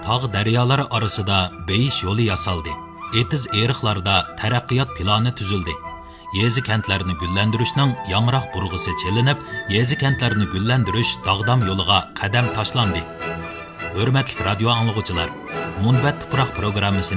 tog' daryolari orasida beyish yo'li yasaldi. Etiz eriqlarda taraqqiyot plani tuzildi. Yezi kentlarini gullantirishning yangroq burg'isi chelinib, yezi kentlarini gullantirish dog'dam yo'liga qadam tashlandi. Hurmatli radio anglag'uchilar, Munbat tuproq programmasini